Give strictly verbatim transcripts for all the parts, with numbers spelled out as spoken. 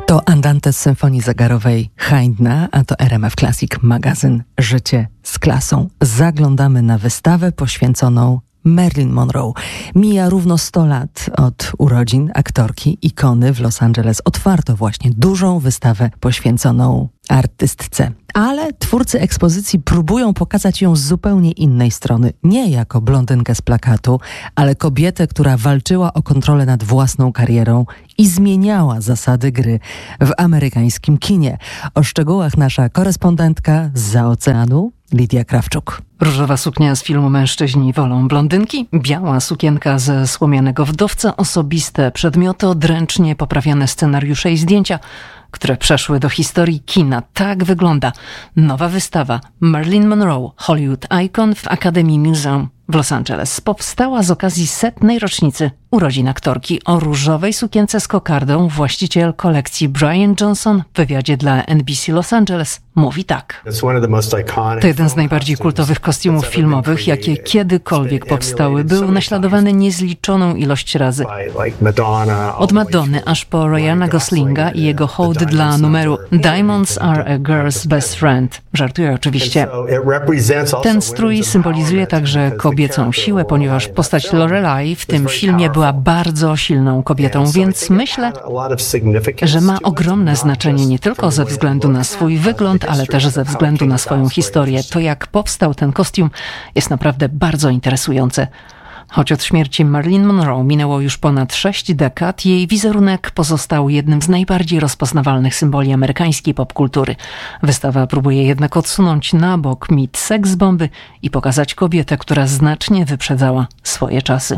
To Andante z Symfonii Zegarowej Haydna, a to R M F Classic, magazyn Życie z klasą. Zaglądamy na wystawę poświęconą Marilyn Monroe. Mija równo sto lat od urodzin aktorki, ikony. W Los Angeles otwarto właśnie dużą wystawę poświęconą artystce. Ale twórcy ekspozycji próbują pokazać ją z zupełnie innej strony. Nie jako blondynkę z plakatu, ale kobietę, która walczyła o kontrolę nad własną karierą i zmieniała zasady gry w amerykańskim kinie. O szczegółach nasza korespondentka zza oceanu, Lidia Krawczuk. Różowa suknia z filmu Mężczyźni wolą blondynki, biała sukienka ze Słomianego wdowca, osobiste przedmioty, odręcznie poprawiane scenariusze i zdjęcia, które przeszły do historii kina. Tak wygląda nowa wystawa Marilyn Monroe, Hollywood Icon w Academy Museum w Los Angeles. Powstała z okazji setnej rocznicy urodzin aktorki. O różowej sukience z kokardą właściciel kolekcji Brian Johnson w wywiadzie dla N B C Los Angeles mówi tak. To jeden z najbardziej kultowych kostiumów filmowych, jakie kiedykolwiek powstały. Był naśladowany niezliczoną ilość razy. Od Madonny aż po Ryana Goslinga i jego hołd dla numeru Diamonds are a girl's best friend. Żartuję oczywiście. Ten strój symbolizuje także kobiecą siłę, ponieważ postać Lorelai w tym filmie była bardzo silną kobietą, więc myślę, że ma ogromne znaczenie nie tylko ze względu na swój wygląd, ale też ze względu na swoją historię. To, jak powstał ten kostium, jest naprawdę bardzo interesujące. Choć od śmierci Marilyn Monroe minęło już ponad sześć dekad, jej wizerunek pozostał jednym z najbardziej rozpoznawalnych symboli amerykańskiej popkultury. Wystawa próbuje jednak odsunąć na bok mit seks-bomby i pokazać kobietę, która znacznie wyprzedzała swoje czasy.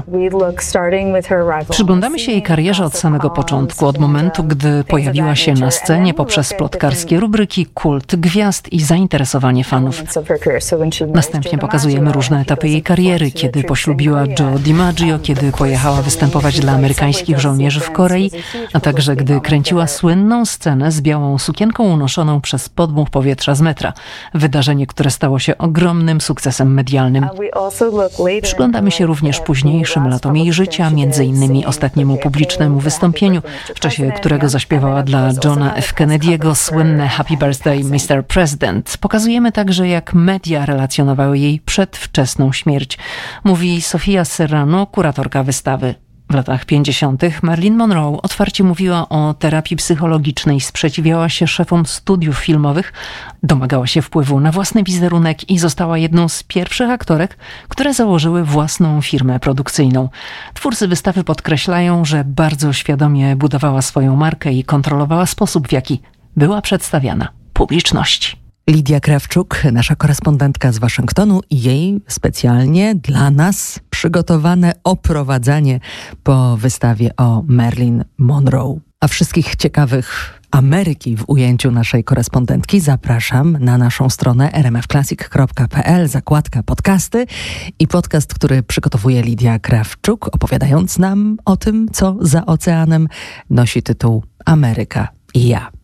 Przyglądamy się jej karierze od samego początku, od momentu, gdy pojawiła się na scenie, poprzez plotkarskie rubryki, kult gwiazd i zainteresowanie fanów. Następnie pokazujemy różne etapy jej kariery, kiedy poślubiła Joe DiMaggio, kiedy pojechała występować dla amerykańskich żołnierzy w Korei, a także gdy kręciła słynną scenę z białą sukienką unoszoną przez podmuch powietrza z metra. Wydarzenie, które stało się ogromnym sukcesem medialnym. Przyglądamy się również późniejszym latom jej życia, między innymi ostatniemu publicznemu wystąpieniu, w czasie którego zaśpiewała dla Johna F. Kennedy'ego słynne Happy Birthday mister President. Pokazujemy także, jak media relacjonowały jej przedwczesną śmierć. Mówi Sofia Serrano, kuratorka wystawy. W latach pięćdziesiątych Marilyn Monroe otwarcie mówiła o terapii psychologicznej, sprzeciwiała się szefom studiów filmowych, domagała się wpływu na własny wizerunek i została jedną z pierwszych aktorek, które założyły własną firmę produkcyjną. Twórcy wystawy podkreślają, że bardzo świadomie budowała swoją markę i kontrolowała sposób, w jaki była przedstawiana publiczności. Lidia Krawczuk, nasza korespondentka z Waszyngtonu, i jej specjalnie dla nas przygotowane oprowadzanie po wystawie o Marilyn Monroe. A wszystkich ciekawych Ameryki w ujęciu naszej korespondentki zapraszam na naszą stronę r m f classic kropka p l, zakładka podcasty i podcast, który przygotowuje Lidia Krawczuk, opowiadając nam o tym, co za oceanem, nosi tytuł Ameryka i ja.